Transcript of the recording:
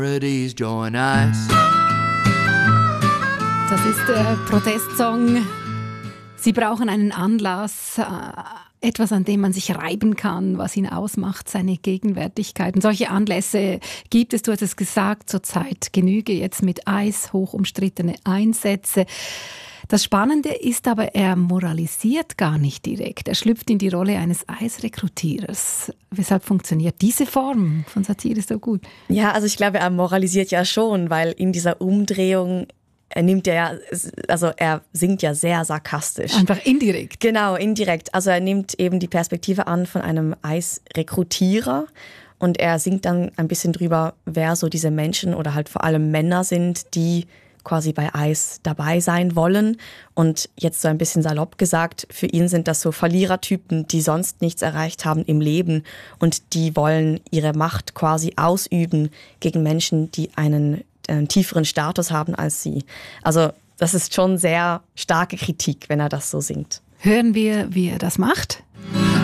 Das ist der Protestsong. Sie brauchen einen Anlass, etwas, an dem man sich reiben kann, was ihn ausmacht, seine Gegenwärtigkeit. Und solche Anlässe gibt es, du hast es gesagt, zurzeit Genüge jetzt mit Eis, hoch umstrittene Einsätze. Das Spannende ist aber, er moralisiert gar nicht direkt. Er schlüpft in die Rolle eines Eisrekrutierers. Weshalb funktioniert diese Form von Satire so gut? Ja, also ich glaube, er moralisiert ja schon, weil in dieser Umdrehung er singt ja sehr sarkastisch. Einfach indirekt. Genau, indirekt. Also er nimmt eben die Perspektive an von einem Eisrekrutierer und er singt dann ein bisschen drüber, wer so diese Menschen oder halt vor allem Männer sind, die quasi bei Eis dabei sein wollen. Und jetzt so ein bisschen salopp gesagt, für ihn sind das so Verlierertypen, die sonst nichts erreicht haben im Leben und die wollen ihre Macht quasi ausüben gegen Menschen, die einen tieferen Status haben als sie. Also das ist schon sehr starke Kritik, wenn er das so singt. Hören wir, wie er das macht?